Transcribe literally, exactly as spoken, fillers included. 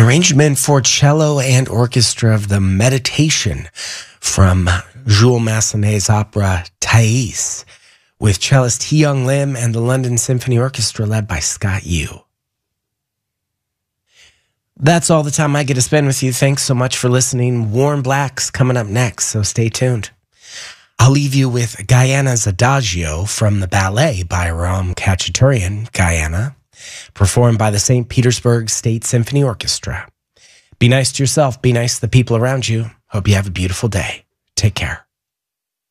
arrangement for cello and orchestra of the Meditation from Jules Massenet's opera Thais, with cellist Hee-Young Lim and the London Symphony Orchestra led by Scott Yu. That's all the time I get to spend with you. Thanks so much for listening. Warm Black's coming up next, so stay tuned. I'll leave you with Guyana's Adagio from the ballet by Ram Khachaturian, Guyana, performed by the Saint Petersburg State Symphony Orchestra. Be nice to yourself. Be nice to the people around you. Hope you have a beautiful day. Take care.